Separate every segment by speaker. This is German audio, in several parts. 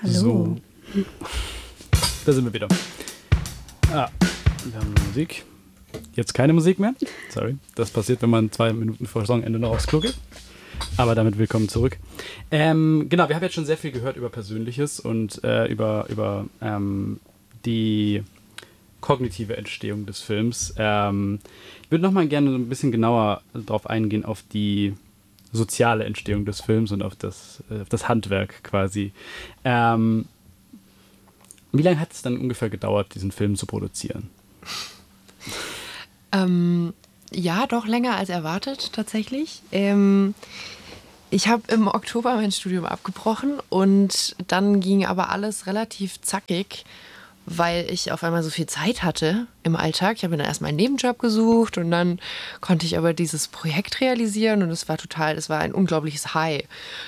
Speaker 1: Hallo.
Speaker 2: So. Da sind wir wieder. Wir haben Musik. Jetzt keine Musik mehr. Sorry. Das passiert, wenn man 2 Minuten vor Songende noch aufs Klo geht. Aber damit willkommen zurück. Genau, wir haben jetzt schon sehr viel gehört über Persönliches und über die kognitive Entstehung des Films. Ich würde nochmal gerne so ein bisschen genauer darauf eingehen, auf die soziale Entstehung des Films und auf das Handwerk quasi. Wie lange hat es dann ungefähr gedauert, diesen Film zu produzieren?
Speaker 1: Ja, doch länger als erwartet tatsächlich. Ich habe im Oktober mein Studium abgebrochen und dann ging aber alles relativ zackig, weil ich auf einmal so viel Zeit hatte im Alltag. Ich habe dann erstmal einen Nebenjob gesucht und dann konnte ich aber dieses Projekt realisieren und es war ein unglaubliches High.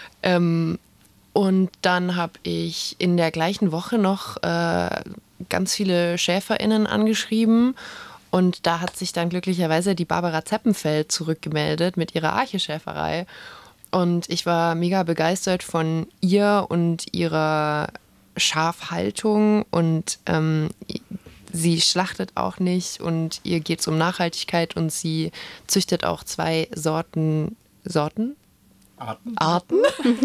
Speaker 1: Und dann habe ich in der gleichen Woche noch ganz viele SchäferInnen angeschrieben. Und da hat sich dann glücklicherweise die Barbara Zeppenfeld zurückgemeldet mit ihrer Arche-Schäferei. Und ich war mega begeistert von ihr und ihrer Schafhaltung. Und sie schlachtet auch nicht und ihr geht es um Nachhaltigkeit und sie züchtet auch 2 Sorten? Arten?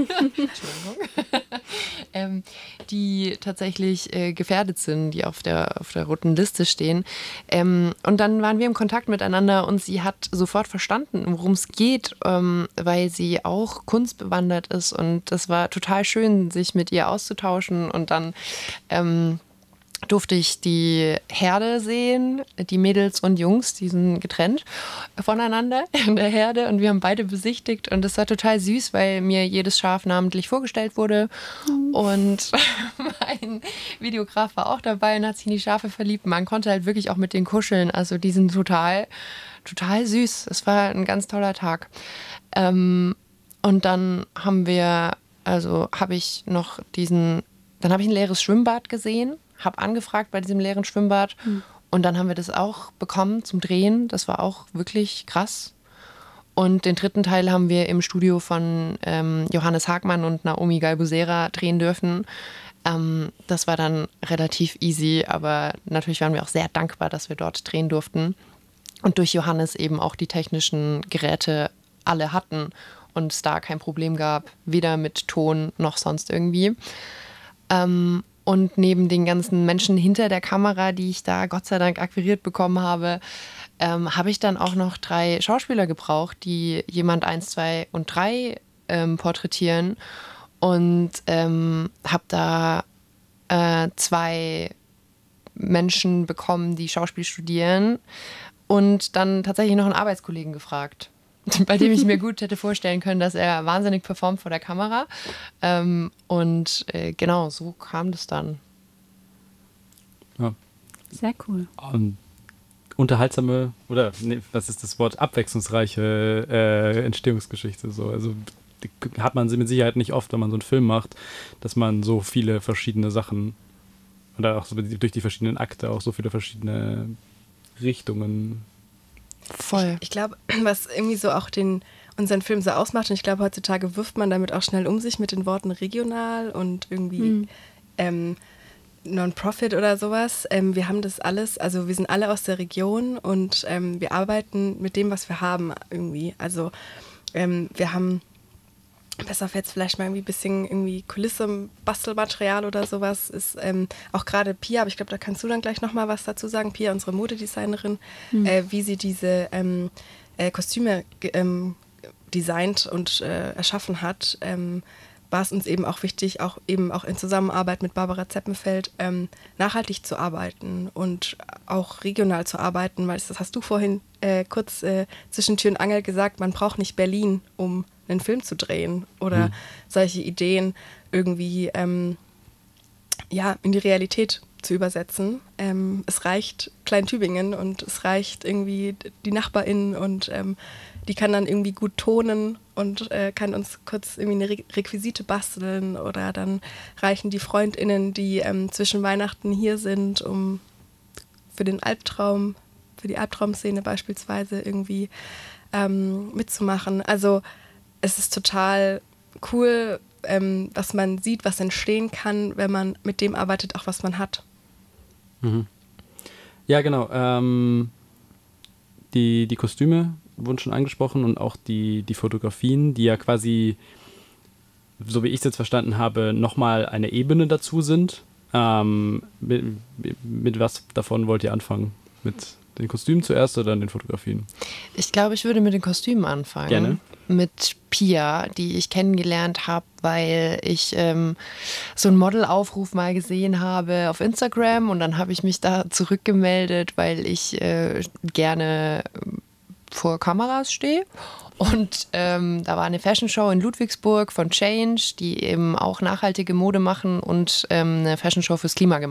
Speaker 1: Entschuldigung. Die tatsächlich gefährdet sind, die auf der roten Liste stehen. Und dann waren wir im Kontakt miteinander und sie hat sofort verstanden, worum es geht, weil sie auch kunstbewandert ist. Und das war total schön, sich mit ihr auszutauschen. Und dann durfte ich die Herde sehen, die Mädels und Jungs, die sind getrennt voneinander in der Herde und wir haben beide besichtigt und das war total süß, weil mir jedes Schaf namentlich vorgestellt wurde und mein Videograf war auch dabei und hat sich in die Schafe verliebt. Man konnte halt wirklich auch mit denen kuscheln, also die sind total süß. Es war ein ganz toller Tag. Und dann habe ich ein leeres Schwimmbad gesehen, habe angefragt bei diesem leeren Schwimmbad und dann haben wir das auch bekommen zum Drehen. Das war auch wirklich krass. Und den 3. Teil haben wir im Studio von Johannes Hagmann und Naomi Galbusera drehen dürfen. Das war dann relativ easy, aber natürlich waren wir auch sehr dankbar, dass wir dort drehen durften. Und durch Johannes eben auch die technischen Geräte alle hatten und es da kein Problem gab, weder mit Ton noch sonst irgendwie. Und neben den ganzen Menschen hinter der Kamera, die ich da Gott sei Dank akquiriert bekommen habe, habe ich dann auch noch 3 Schauspieler gebraucht, die jemand 1, 2 und 3 porträtieren. Und habe da 2 Menschen bekommen, die Schauspiel studieren. Und dann tatsächlich noch einen Arbeitskollegen gefragt, bei dem ich mir gut hätte vorstellen können, dass er wahnsinnig performt vor der Kamera. Genau, so kam das dann.
Speaker 2: Ja.
Speaker 3: Sehr cool.
Speaker 2: Unterhaltsame, oder nee, was ist das Wort? Abwechslungsreiche Entstehungsgeschichte. So. Also hat man sie mit Sicherheit nicht oft, wenn man so einen Film macht, dass man so viele verschiedene Sachen oder auch so durch die verschiedenen Akte auch so viele verschiedene Richtungen.
Speaker 1: Voll.
Speaker 4: Ich glaube, was irgendwie so auch unseren Film so ausmacht, und ich glaube, heutzutage wirft man damit auch schnell um sich mit den Worten regional und irgendwie Non-Profit oder sowas. Wir haben das alles, also wir sind alle aus der Region und wir arbeiten mit dem, was wir haben irgendwie. Also wir haben, besser auf jetzt vielleicht mal irgendwie ein bisschen irgendwie Kulisse, Bastelmaterial oder sowas, ist auch gerade Pia, aber ich glaube, da kannst du dann gleich nochmal was dazu sagen, Pia, unsere Modedesignerin, wie sie diese Kostüme designt und erschaffen hat, war es uns eben auch wichtig, auch in Zusammenarbeit mit Barbara Zeppenfeld, nachhaltig zu arbeiten und auch regional zu arbeiten, weil das hast du vorhin kurz zwischen Tür und Angel gesagt, man braucht nicht Berlin, um einen Film zu drehen oder solche Ideen irgendwie in die Realität zu übersetzen. Es reicht Klein-Tübingen und es reicht irgendwie die NachbarInnen und die kann dann irgendwie gut tonen und kann uns kurz irgendwie eine Requisite basteln oder dann reichen die FreundInnen, die zwischen Weihnachten hier sind, um für die Albtraumszene beispielsweise irgendwie mitzumachen. Also es ist total cool, dass man sieht, was entstehen kann, wenn man mit dem arbeitet, auch was man hat.
Speaker 2: Mhm. Ja, genau. Die Kostüme wurden schon angesprochen und auch die Fotografien, die ja quasi, so wie ich es jetzt verstanden habe, nochmal eine Ebene dazu sind. Mit was davon wollt ihr anfangen? Mit den Kostümen zuerst oder den Fotografien?
Speaker 1: Ich glaube, ich würde mit den Kostümen anfangen.
Speaker 2: Gerne.
Speaker 1: Mit Pia, die ich kennengelernt habe, weil ich so einen Modelaufruf mal gesehen habe auf Instagram und dann habe ich mich da zurückgemeldet, weil ich gerne vor Kameras stehe. Und da war eine Fashion Show in Ludwigsburg von Change, die eben auch nachhaltige Mode machen und eine Fashion Show fürs Klima gemacht